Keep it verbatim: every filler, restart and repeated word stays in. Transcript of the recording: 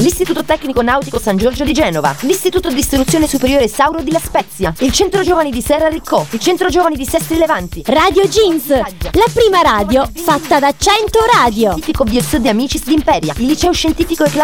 l'Istituto Tecnico Nautico San Giorgio di Genova, l'Istituto di Istruzione Superiore Sauro di La Spezia, il Centro Giovani di Serra Riccò, il Centro Giovani di Sestri Levanti, Radio Jeans, la prima radio fatta da cento radio. Scientifico V S di Amicis d'Imperia, il Liceo Scientifico e